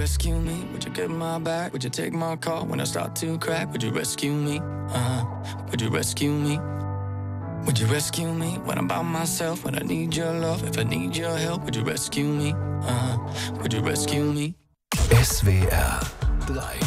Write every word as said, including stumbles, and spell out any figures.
rescue me? Would you get my back? Would you take my call when I start to crack? Would you rescue me? Uh-huh. Would you rescue me? Would you rescue me when I'm by myself? When I need your love, if I need your help, would you rescue me? Uh-huh. Would you rescue me? S W R drei